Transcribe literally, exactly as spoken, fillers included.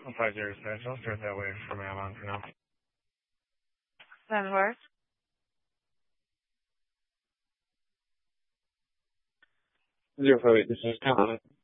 Five zero special. Turn that way from Avalon for now. That works. Zero five eight. This is Colin.